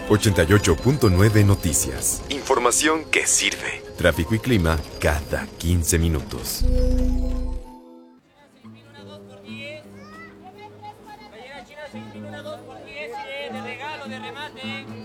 88.9 Noticias. Información que sirve. Tráfico y clima cada 15 minutos. De regalo, de remate.